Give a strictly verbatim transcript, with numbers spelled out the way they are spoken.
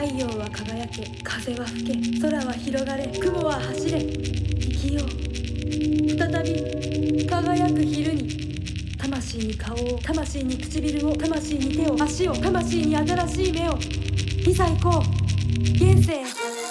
太陽は輝け、風は吹け、空は広がれ、雲は走れ、生きよう。再び輝く昼に、魂に顔を、魂に唇を、魂に手を、足を、魂に新しい目を。いざ行こう現世へ。